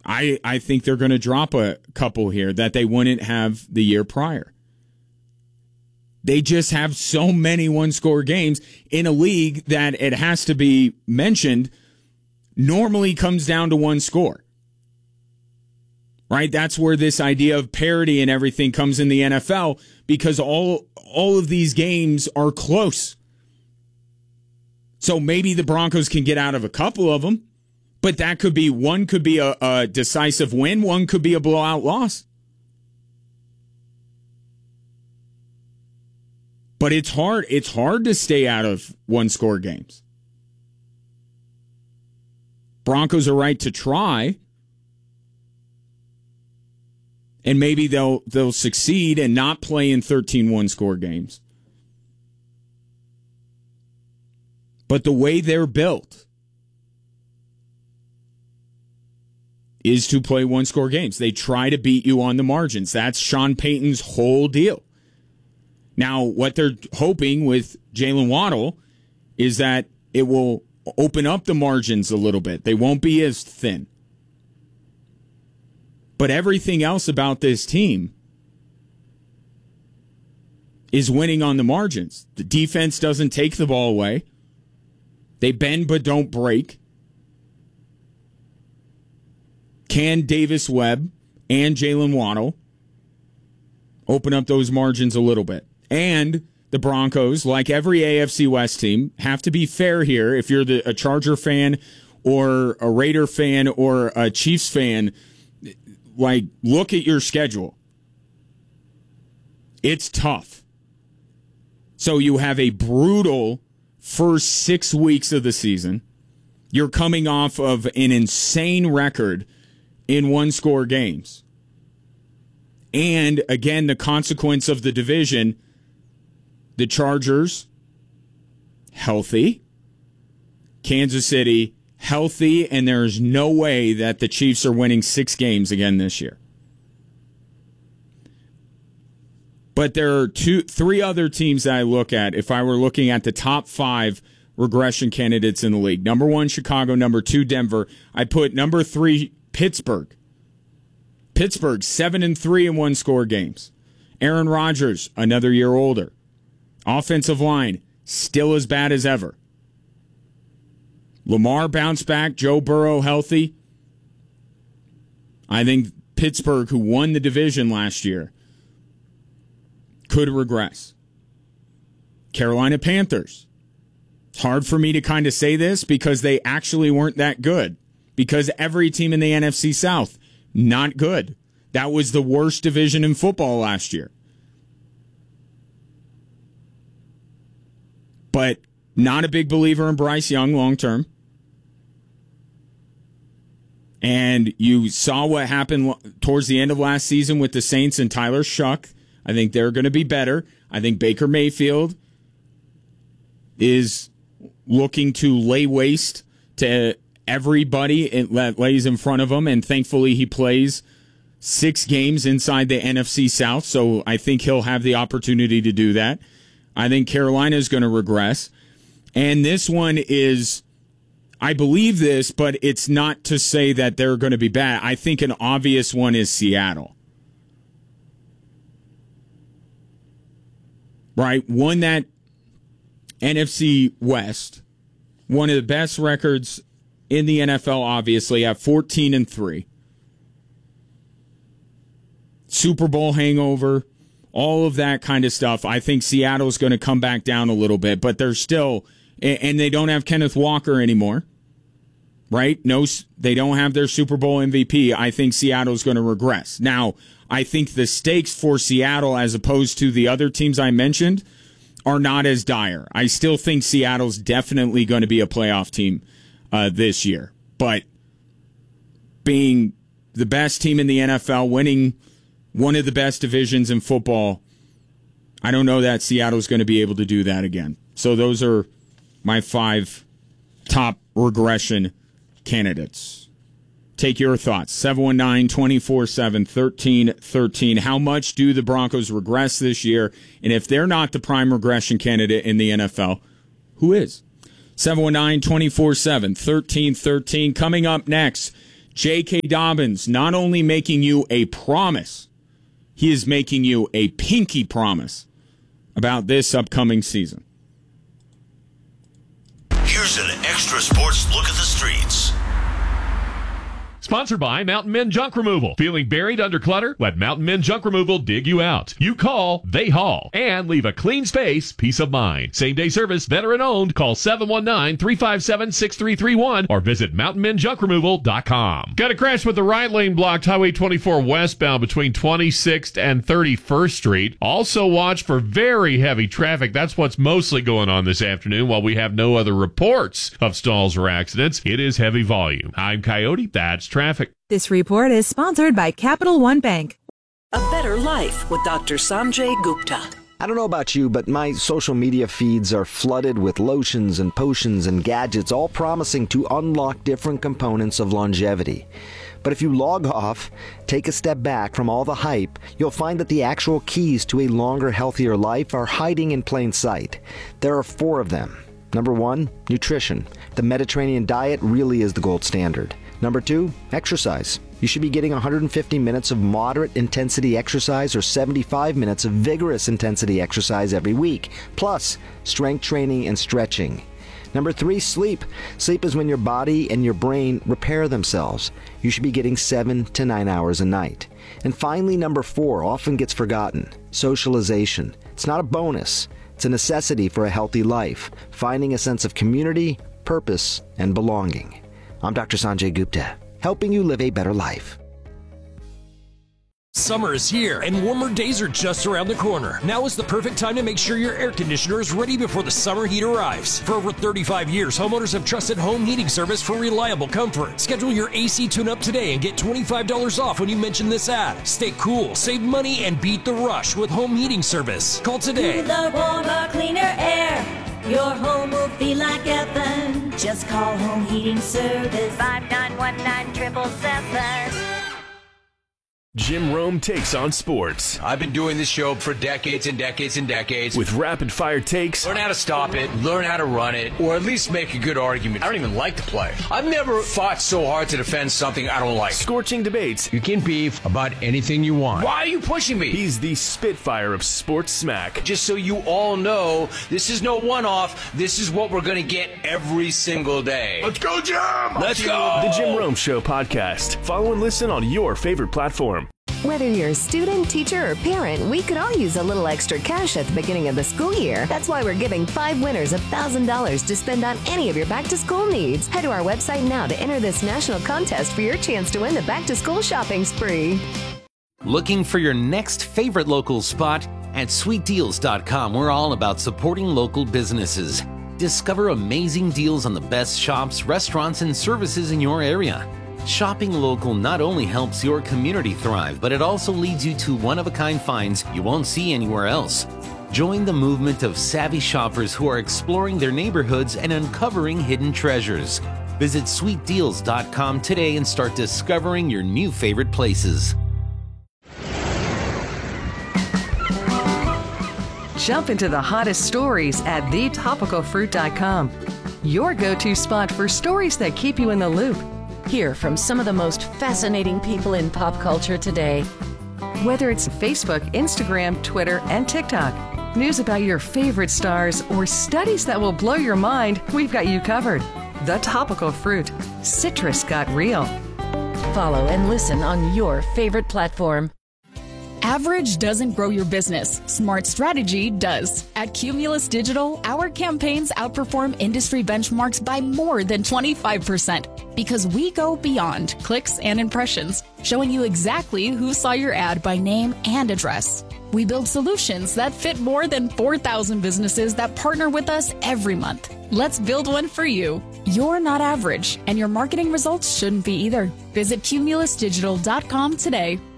I think they're going to drop a couple here that they wouldn't have the year prior. They just have so many one-score games in a league that, it has to be mentioned, normally comes down to one score. Right? That's where this idea of parity and everything comes in the NFL, because all of these games are close. So maybe the Broncos can get out of a couple of them, but that could be, one could be a decisive win, one could be a blowout loss. But it's hard to stay out of one-score games. Broncos are right to try, and maybe they'll succeed and not play in 13 one-score games. But the way they're built is to play one-score games. They try to beat you on the margins. That's Sean Payton's whole deal. Now, what they're hoping with Jalen Waddle is that it will open up the margins a little bit. They won't be as thin. But everything else about this team is winning on the margins. The defense doesn't take the ball away. They bend but don't break. Can Davis Webb and Jalen Waddle open up those margins a little bit? And the Broncos, like every AFC West team, have to be fair here. If you're a Charger fan or a Raider fan or a Chiefs fan, like, look at your schedule. It's tough. So you have a brutal first 6 weeks of the season. You're coming off of an insane record in one-score games. And, again, the consequence of the division, the Chargers, healthy. Kansas City, healthy, and there's no way that the Chiefs are winning 6 games again this year. But there are 3 other teams that I look at if I were looking at the top 5 regression candidates in the league. Number 1, Chicago. Number 2, Denver. I put number 3, Pittsburgh. Pittsburgh, 7-3 in one-score games. Aaron Rodgers, another year older. Offensive line, still as bad as ever. Lamar bounced back. Joe Burrow healthy. I think Pittsburgh, who won the division last year, could regress. Carolina Panthers. It's hard for me to kind of say this because they actually weren't that good. Because every team in the NFC South, not good. That was the worst division in football last year. But not a big believer in Bryce Young long term. And you saw what happened towards the end of last season with the Saints and Tyler Shuck. I think they're going to be better. I think Baker Mayfield is looking to lay waste to everybody that lays in front of him, and thankfully he plays 6 games inside the NFC South, so I think he'll have the opportunity to do that. I think Carolina is going to regress. And this one is, I believe this, but it's not to say that they're going to be bad. I think an obvious one is Seattle. Right? Won that NFC West. One of the best records in the NFL, obviously, at 14-3. Super Bowl hangover, all of that kind of stuff. I think Seattle's going to come back down a little bit, but they're still, and they don't have Kenneth Walker anymore, right? No, they don't have their Super Bowl MVP. I think Seattle's going to regress. Now, I think the stakes for Seattle, as opposed to the other teams I mentioned, are not as dire. I still think Seattle's definitely going to be a playoff team this year. But being the best team in the NFL, winning one of the best divisions in football, I don't know that Seattle's going to be able to do that again. So those are my 5 top regression candidates. Take your thoughts. 719-247-1313. How much do the Broncos regress this year? And if they're not the prime regression candidate in the NFL, who is? 719-247-1313. Coming up next, J.K. Dobbins not only making you a promise, he is making you a pinky promise about this upcoming season. Here's an extra sports look at the streets. Sponsored by Mountain Men Junk Removal. Feeling buried under clutter? Let Mountain Men Junk Removal dig you out. You call, they haul, and leave a clean space, peace of mind. Same-day service, veteran-owned. Call 719-357-6331 or visit mountainmenjunkremoval.com. Got a crash with the right lane blocked Highway 24 westbound between 26th and 31st Street. Also watch for very heavy traffic. That's what's mostly going on this afternoon while we have no other reports of stalls or accidents. It is heavy volume. I'm Coyote. That's traffic. This report is sponsored by Capital One Bank. A Better Life with Dr. Sanjay Gupta. I don't know about you, but my social media feeds are flooded with lotions and potions and gadgets, all promising to unlock different components of longevity. But if you log off, take a step back from all the hype, you'll find that the actual keys to a longer, healthier life are hiding in plain sight. There are 4 of them. Number 1, nutrition. The Mediterranean diet really is the gold standard. Number 2, exercise. You should be getting 150 minutes of moderate intensity exercise or 75 minutes of vigorous intensity exercise every week, plus strength training and stretching. Number 3, sleep. Sleep is when your body and your brain repair themselves. You should be getting 7 to 9 hours a night. And finally, number 4 often gets forgotten, socialization. It's not a bonus. It's a necessity for a healthy life, finding a sense of community, purpose, and belonging. I'm Dr. Sanjay Gupta, helping you live a better life. Summer is here, and warmer days are just around the corner. Now is the perfect time to make sure your air conditioner is ready before the summer heat arrives. For over 35 years, homeowners have trusted Home Heating Service for reliable comfort. Schedule your AC tune-up today and get $25 off when you mention this ad. Stay cool, save money, and beat the rush with Home Heating Service. Call today. The warmer, cleaner air. Your home will feel like heaven. Just call Home Heating Service. 5919-777. Jim Rome takes on sports. I've been doing this show for decades and decades and decades. With rapid-fire takes. Learn how to stop it, learn how to run it, or at least make a good argument. I don't even like to play. I've never fought so hard to defend something I don't like. Scorching debates. You can beef about anything you want. Why are you pushing me? He's the Spitfire of sports smack. Just so you all know, this is no one-off. This is what we're going to get every single day. Let's go, Jim! Let's go! The Jim Rome Show podcast. Follow and listen on your favorite platform. Whether you're a student, teacher, or parent, we could all use a little extra cash at the beginning of the school year. That's why we're giving 5 winners $1,000 to spend on any of your back-to-school needs. Head to our website now to enter this national contest for your chance to win the back-to-school shopping spree. Looking for your next favorite local spot? At SweetDeals.com, we're all about supporting local businesses. Discover amazing deals on the best shops, restaurants, and services in your area. Shopping local not only helps your community thrive, but it also leads you to one-of-a-kind finds you won't see anywhere else. Join the movement of savvy shoppers who are exploring their neighborhoods and uncovering hidden treasures. Visit SweetDeals.com today and start discovering your new favorite places. Jump into the hottest stories at thetopicalfruit.com. Your go-to spot for stories that keep you in the loop. Hear from some of the most fascinating people in pop culture today. Whether it's Facebook, Instagram, Twitter, and TikTok, news about your favorite stars, or studies that will blow your mind, we've got you covered. The Topical Fruit. Citrus got real. Follow and listen on your favorite platform. Average doesn't grow your business. Smart strategy does. At Cumulus Digital, our campaigns outperform industry benchmarks by more than 25% because we go beyond clicks and impressions, showing you exactly who saw your ad by name and address. We build solutions that fit more than 4,000 businesses that partner with us every month. Let's build one for you. You're not average, and your marketing results shouldn't be either. Visit cumulusdigital.com today.